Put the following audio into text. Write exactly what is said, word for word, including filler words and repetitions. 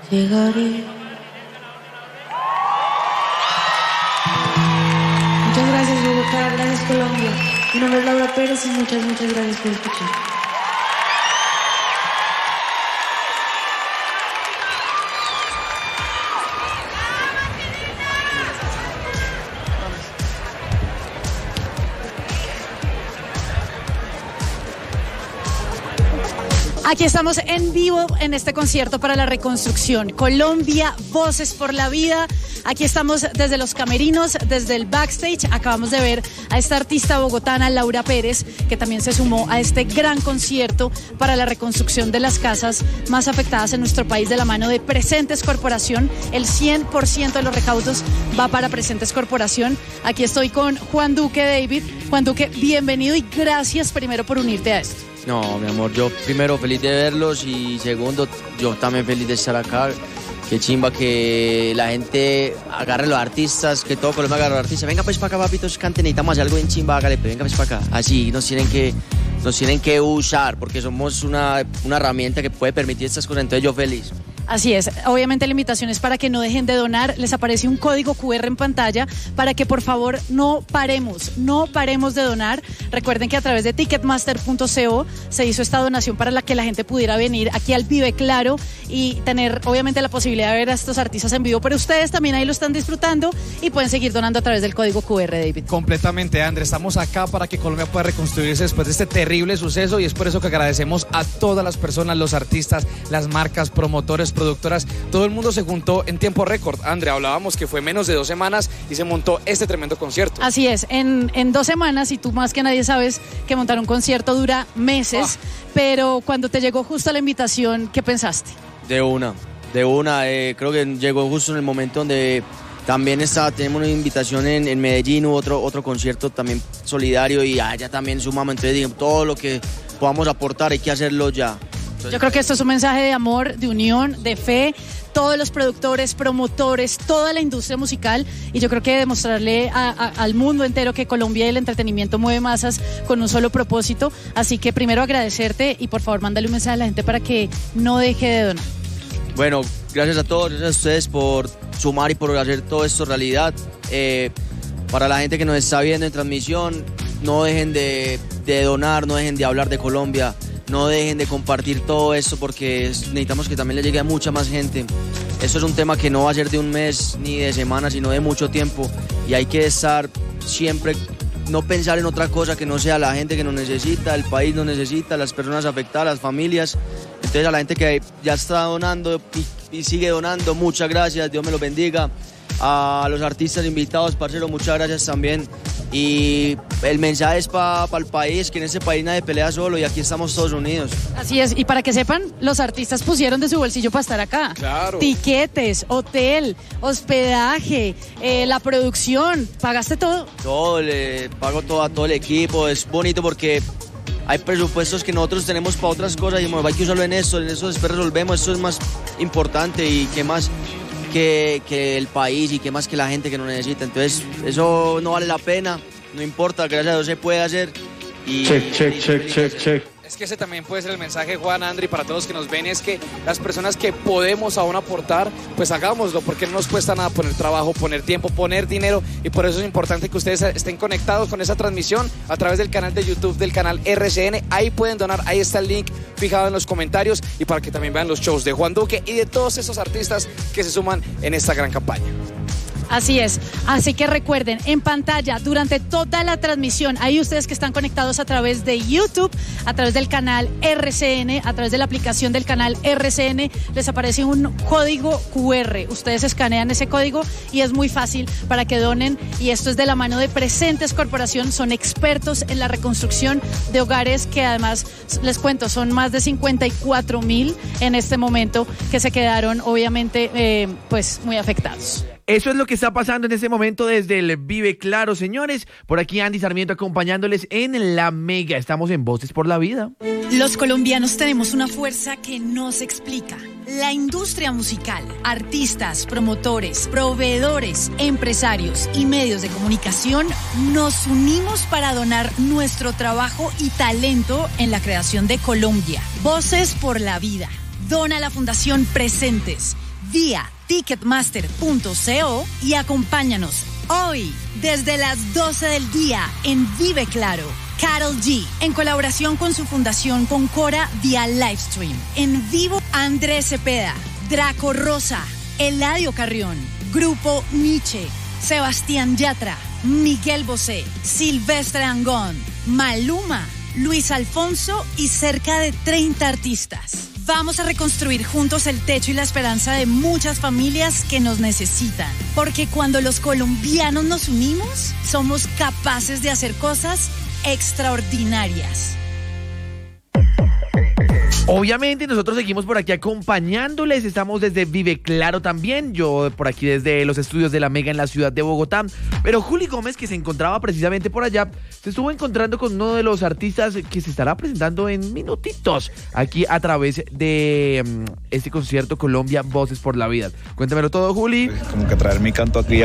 Llegaré. Muchas gracias, Bogotá. Gracias, Colombia. Mi nombre es Laura Pérez y muchas, muchas gracias por escuchar. Aquí estamos en vivo en este concierto para la reconstrucción. Colombia, Voces por la Vida. Aquí estamos desde los camerinos, desde el backstage. Acabamos de ver a esta artista bogotana, Laura Pérez, que también se sumó a este gran concierto para la reconstrucción de las casas más afectadas en nuestro país de la mano de Presentes Corporación. El cien por ciento de los recaudos va para Presentes Corporación. Aquí estoy con Juan Duque David. Juan Duque, bienvenido y gracias primero por unirte a esto. No, mi amor, yo primero feliz de verlos y segundo, yo también feliz de estar acá. Qué chimba que la gente agarre a los artistas, que todo Colombia agarre a los artistas. Venga pues para acá, papitos, canten, necesitamos hacer algo bien chimba, hágale, pues, venga pues para acá. Así nos tienen que, nos tienen que usar porque somos una, una herramienta que puede permitir estas cosas, entonces yo feliz. Así es, obviamente la invitación es para que no dejen de donar, les aparece un código cu erre en pantalla para que por favor no paremos, no paremos de donar. Recuerden que a través de ticketmaster punto co se hizo esta donación para la que la gente pudiera venir aquí al Vive Claro y tener obviamente la posibilidad de ver a estos artistas en vivo, pero ustedes también ahí lo están disfrutando y pueden seguir donando a través del código cu erre, David. Completamente, André, estamos acá para que Colombia pueda reconstruirse después de este terrible suceso y es por eso que agradecemos a todas las personas, los artistas, las marcas, promotores, productoras, todo el mundo se juntó en tiempo récord. Andrea, hablábamos que fue menos de dos semanas y se montó este tremendo concierto. Así es, en, en dos semanas, y tú más que nadie sabes que montar un concierto dura meses, ah. pero cuando te llegó justo la invitación, ¿qué pensaste? De una, de una, eh, creo que llegó justo en el momento donde también está, tenemos una invitación en, en Medellín, hubo otro, otro concierto también solidario y allá también sumamos, entonces dije, todo lo que podamos aportar hay que hacerlo ya. Yo creo que esto es un mensaje de amor, de unión, de fe, todos los productores, promotores, toda la industria musical y yo creo que demostrarle a, a, al mundo entero que Colombia y el entretenimiento mueve masas con un solo propósito, así que primero agradecerte y por favor mándale un mensaje a la gente para que no deje de donar. Bueno, gracias a todos, gracias a ustedes por sumar y por hacer todo esto realidad. Eh, para la gente que nos está viendo en transmisión, no dejen de, de donar, no dejen de hablar de Colombia. No dejen de compartir todo esto porque necesitamos que también le llegue a mucha más gente. Esto es un tema que no va a ser de un mes ni de semanas, sino de mucho tiempo. Y hay que estar siempre, no pensar en otra cosa que no sea la gente que nos necesita, el país nos necesita, las personas afectadas, las familias. Entonces a la gente que ya está donando y, y sigue donando, muchas gracias, Dios me los bendiga. A los artistas invitados, parcero, muchas gracias también. Y el mensaje es para pa el país, que en este país nadie pelea solo y aquí estamos todos unidos. Así es, y para que sepan, los artistas pusieron de su bolsillo para estar acá. Claro. Tiquetes, hotel, hospedaje, eh, la producción, ¿pagaste todo? Todo, le pago todo a todo el equipo, es bonito porque hay presupuestos que nosotros tenemos para otras cosas y bueno, hay que usarlo en esto, en eso después resolvemos, esto es más importante y qué más que, que el país y qué más que la gente que nos necesita, entonces eso no vale la pena, no importa, gracias a Dios se puede hacer y... Check, check, check, check, check. Es que ese también puede ser el mensaje, Juan, Andri, para todos los que nos ven, es que las personas que podemos aún aportar, pues hagámoslo, porque no nos cuesta nada poner trabajo, poner tiempo, poner dinero, y por eso es importante que ustedes estén conectados con esa transmisión a través del canal de YouTube del canal R C N, ahí pueden donar, ahí está el link fijado en los comentarios, y para que también vean los shows de Juan Duque y de todos esos artistas que se suman en esta gran campaña. Así es, así que recuerden, en pantalla, durante toda la transmisión, ahí ustedes que están conectados a través de YouTube, a través del canal R C N, a través de la aplicación del canal R C N, les aparece un código cu erre. Ustedes escanean ese código y es muy fácil para que donen. Y esto es de la mano de Presentes Corporación, son expertos en la reconstrucción de hogares que además, les cuento, son más de cincuenta y cuatro mil en este momento que se quedaron obviamente eh, pues muy afectados. Eso es lo que está pasando en este momento desde el Vive Claro, señores. Por aquí Andy Sarmiento acompañándoles en La Mega. Estamos en Voces por la Vida. Los colombianos tenemos una fuerza que no se explica. La industria musical, artistas, promotores, proveedores, empresarios y medios de comunicación nos unimos para donar nuestro trabajo y talento en la creación de Colombia. Voces por la Vida. Dona a la Fundación Presentes. vía ticketmaster punto co y acompáñanos hoy desde las doce del día en Vive Claro. Karol G, en colaboración con su fundación Concora vía Livestream. En vivo, Andrés Cepeda, Draco Rosa, Eladio Carrión, Grupo Nietzsche, Sebastián Yatra, Miguel Bosé, Silvestre Angón, Maluma, Luis Alfonso y cerca de treinta artistas. Vamos a reconstruir juntos el techo y la esperanza de muchas familias que nos necesitan. Porque cuando los colombianos nos unimos, somos capaces de hacer cosas extraordinarias. Obviamente nosotros seguimos por aquí acompañándoles, estamos desde Vive Claro también, yo por aquí desde los estudios de La Mega en la ciudad de Bogotá, pero Juli Gómez, que se encontraba precisamente por allá, se estuvo encontrando con uno de los artistas que se estará presentando en minutitos aquí a través de um, este concierto Colombia Voces por la Vida. Cuéntamelo todo, Juli. Como que traer mi canto aquí